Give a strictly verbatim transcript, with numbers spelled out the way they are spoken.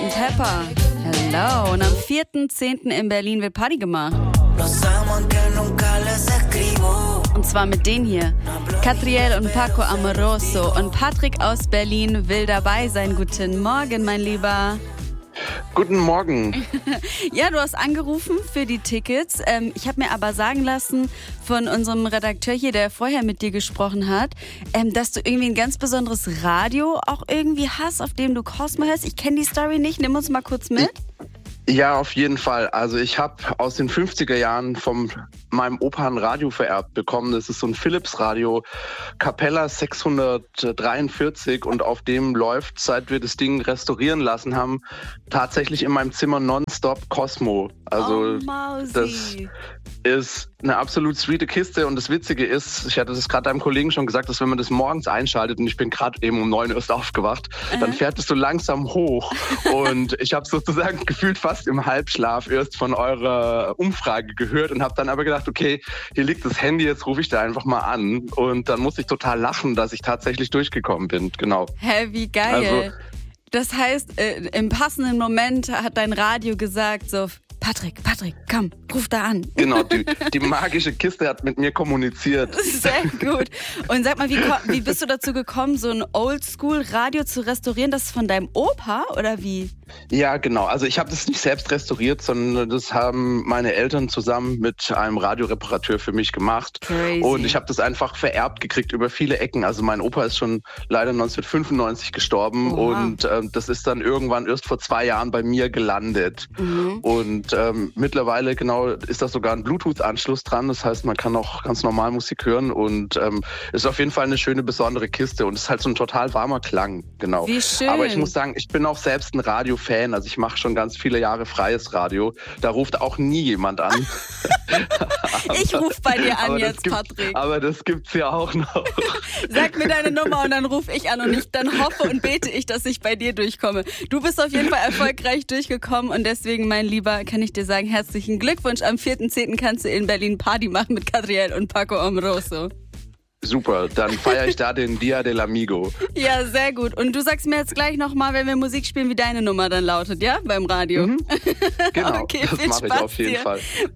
Sergeant Pepper. Hello. Und am vierten zehnten in Berlin wird Party gemacht. Und zwar mit denen hier. Catriel und Paco Amoroso. Und Patrick aus Berlin will dabei sein. Guten Morgen, mein Lieber. Guten Morgen. Ja, du hast angerufen für die Tickets. Ähm, ich habe mir aber sagen lassen von unserem Redakteur hier, der vorher mit dir gesprochen hat, ähm, dass du irgendwie ein ganz besonderes Radio auch irgendwie hast, auf dem du Cosmo hörst. Ich kenne die Story nicht. Nimm uns mal kurz mit. Ja, auf jeden Fall. Also ich habe aus den fünfziger Jahren von meinem Opa ein Radio vererbt bekommen. Das ist so ein Philips-Radio, Capella sechshundertdreiundvierzig, und auf dem läuft, seit wir das Ding restaurieren lassen haben, tatsächlich in meinem Zimmer nonstop Cosmo. Also oh, das ist eine absolut sweete Kiste, und das Witzige ist, ich hatte das gerade deinem Kollegen schon gesagt, dass wenn man das morgens einschaltet, und ich bin gerade eben um neun Uhr erst aufgewacht, uh-huh. dann fährt es so langsam hoch, und ich habe sozusagen gefühlt fast im Halbschlaf erst von eurer Umfrage gehört und habe dann aber gedacht, okay, hier liegt das Handy, jetzt rufe ich da einfach mal an, und dann musste ich total lachen, dass ich tatsächlich durchgekommen bin, genau. Hä, wie geil. Also, das heißt, äh, im passenden Moment hat dein Radio gesagt, so, Patrick, Patrick, komm, ruf da an. Genau, die, die magische Kiste hat mit mir kommuniziert. Sehr gut. Und sag mal, wie, wie bist du dazu gekommen, so ein Oldschool-Radio zu restaurieren? Das ist von deinem Opa, oder wie? Ja, genau. Also ich habe das nicht selbst restauriert, sondern das haben meine Eltern zusammen mit einem Radioreparateur für mich gemacht. Crazy. Und ich habe das einfach vererbt gekriegt über viele Ecken. Also mein Opa ist schon leider neunzehnhundertfünfundneunzig gestorben. Oha. Und ähm, das ist dann irgendwann erst vor zwei Jahren bei mir gelandet. Mhm. Und ähm, mittlerweile genau ist da sogar ein Bluetooth-Anschluss dran. Das heißt, man kann auch ganz normal Musik hören, und ähm, ist auf jeden Fall eine schöne, besondere Kiste, und es ist halt so ein total warmer Klang. Genau. Wie schön. Aber ich muss sagen, ich bin auch selbst ein Radio Fan, also ich mache schon ganz viele Jahre freies Radio. Da ruft auch nie jemand an. Ich rufe bei dir an jetzt, gibt, Patrick. Aber das gibt's ja auch noch. Sag mir deine Nummer und dann rufe ich an, und ich dann hoffe und bete ich, dass ich bei dir durchkomme. Du bist auf jeden Fall erfolgreich durchgekommen, und deswegen, mein Lieber, kann ich dir sagen, herzlichen Glückwunsch. Am vierten zehnten kannst du in Berlin Party machen mit Catriel und Paco Amoroso. Super, dann feiere ich da den Dia del Amigo. Ja, sehr gut. Und du sagst mir jetzt gleich nochmal, wenn wir Musik spielen, wie deine Nummer dann lautet, ja? Beim Radio. Mhm. Genau, okay, das viel mache ich Spaß auf jeden dir Fall.